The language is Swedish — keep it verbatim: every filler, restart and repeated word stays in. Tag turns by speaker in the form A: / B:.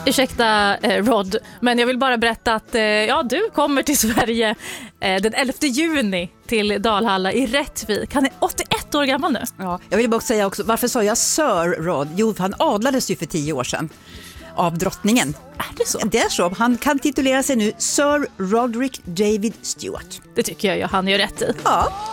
A: Ursäkta eh, Rod, men jag vill bara berätta att eh, ja, du kommer till Sverige eh, den elfte juni till Dalhalla i Rättvik. Han är åttioett år gammal nu.
B: Ja, jag vill bara säga också, varför sa jag Sir Rod? Jo, han adlades ju för tio år sedan av drottningen.
A: Är det så?
B: Det är så. Han kan titulera sig nu Sir Roderick David Stuart.
A: Det tycker jag ju han gör rätt i.
B: Ja.